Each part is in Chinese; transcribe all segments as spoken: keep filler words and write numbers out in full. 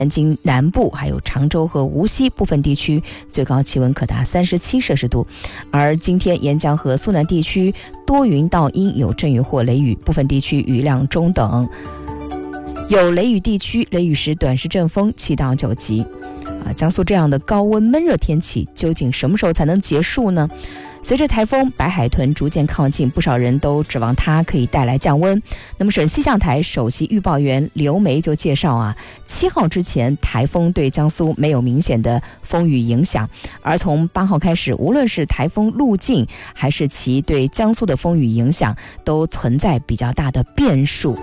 南京南部还有常州和无锡部分地区最高气温可达三十七摄氏度，而今天沿江和苏南地区多云到阴，有阵雨或雷雨，部分地区雨量中等，有雷雨地区雷雨时短时阵风七到九级。啊，江苏这样的高温闷热天气究竟什么时候才能结束呢？随着台风白海豚逐渐靠近，不少人都指望它可以带来降温。那么省气象台首席预报员刘梅就介绍啊，七号之前台风对江苏没有明显的风雨影响，而从八号开始，无论是台风路径还是其对江苏的风雨影响，都存在比较大的变数。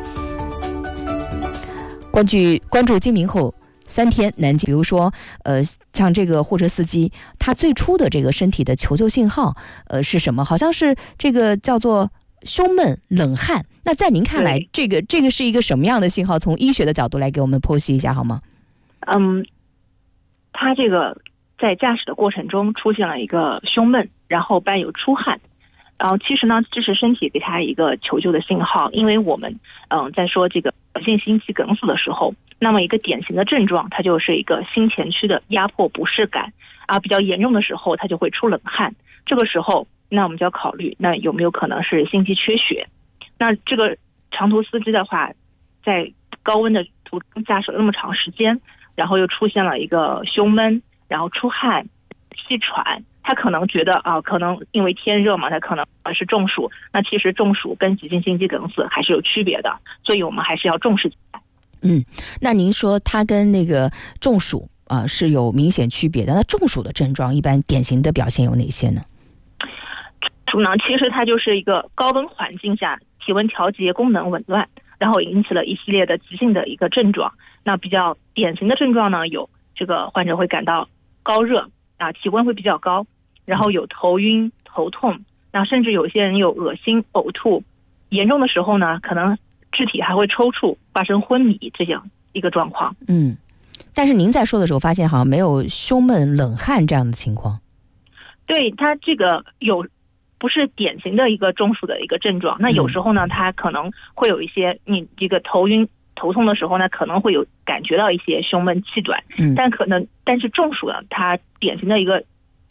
关注关注今明后三天，南京比如说呃，像这个货车司机，他最初的这个身体的求救信号呃是什么？好像是这个叫做胸闷冷汗。那在您看来，这个这个是一个什么样的信号？从医学的角度来给我们剖析一下好吗？ 嗯，他这个在驾驶的过程中出现了一个胸闷，然后伴有出汗。然后其实呢，这是身体给他一个求救的信号，因为我们嗯、呃、在说这个慢性心肌梗死的时候，那么一个典型的症状，它就是一个心前区的压迫不适感啊，比较严重的时候，它就会出冷汗。这个时候，那我们就要考虑，那有没有可能是心肌缺血？那这个长途司机的话，在高温的途中驾驶了那么长时间，然后又出现了一个胸闷，然后出汗、气喘。他可能觉得啊，可能因为天热嘛，他可能是中暑。那其实中暑跟急性心肌梗死还是有区别的，所以我们还是要重视起来。 嗯，那您说它跟那个中暑啊、呃、是有明显区别的。那中暑的症状一般典型的表现有哪些呢？ 中暑呢，其实它就是一个高温环境下体温调节功能紊乱，然后引起了一系列的急性的一个症状。那比较典型的症状呢，有这个患者会感到高热啊，体温会比较高。然后有头晕、头痛，那甚至有些人有恶心、呕吐，严重的时候呢，可能肢体还会抽搐，发生昏迷这样一个状况。 嗯，但是您在说的时候发现好像没有胸闷、冷汗这样的情况。 对，它这个有不是典型的一个中暑的一个症状，那有时候呢，它可能会有一些你这个头晕、头痛的时候呢，可能会有感觉到一些胸闷气短，嗯，但可能但是中暑呢，它典型的一个